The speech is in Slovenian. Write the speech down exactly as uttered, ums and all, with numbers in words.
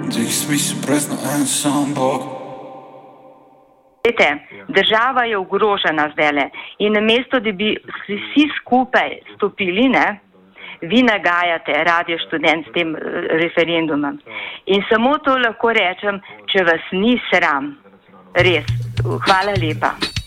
Država je ogrožena zdajle in namesto, da bi vsi skupaj stopili, ne, vi nagajate Radio Študent s tem referendumom. In samo to lahko rečem, če vas ni sram. Res. Hvala lepa.